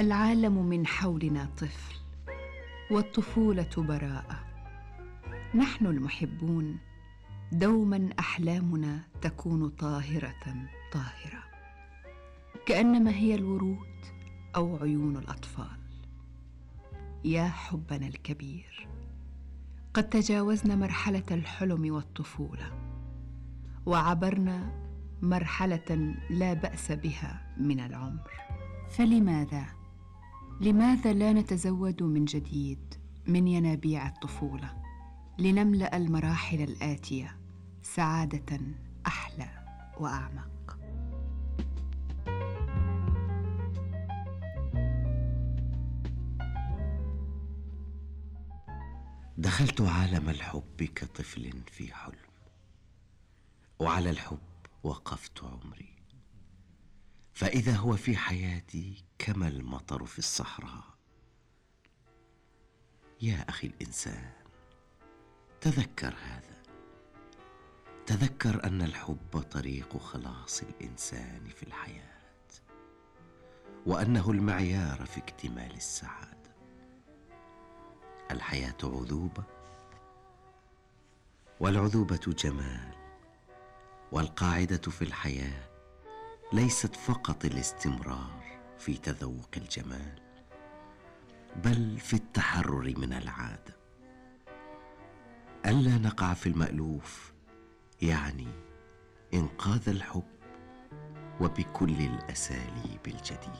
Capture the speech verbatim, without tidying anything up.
العالم من حولنا طفل، والطفولة براءة. نحن المحبون دوما أحلامنا تكون طاهرة طاهرة، كأنما هي الورود أو عيون الأطفال. يا حبنا الكبير، قد تجاوزنا مرحلة الحلم والطفولة، وعبرنا مرحلة لا بأس بها من العمر. فلماذا لماذا لا نتزود من جديد من ينابيع الطفولة لنملأ المراحل الآتية سعادة أحلى وأعمق؟ دخلت عالم الحب كطفل في حلم، وعلى الحب وقفت عمري، فإذا هو في حياتي كما المطر في الصحراء. يا أخي الإنسان، تذكر هذا، تذكر أن الحب طريق خلاص الإنسان في الحياة، وأنه المعيار في اكتمال السعادة. الحياة عذوبة، والعذوبة جمال، والقاعدة في الحياة ليست فقط الاستمرار في تذوق الجمال، بل في التحرر من العادة. ألا نقع في المألوف يعني إنقاذ الحب وبكل الأساليب الجديدة.